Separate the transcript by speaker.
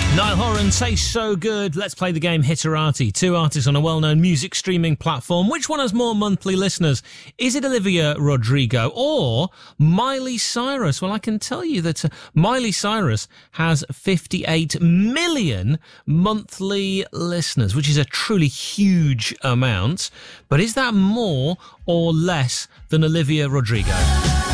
Speaker 1: Niall Horan, Tastes So Good. Let's play the game Hitterati. Two artists on a well-known music streaming platform. Which one has more monthly listeners? Is it Olivia Rodrigo or Miley Cyrus? Well, I can tell you that Miley Cyrus has 58 million monthly listeners, which is a truly huge amount. But is that more or less than Olivia Rodrigo?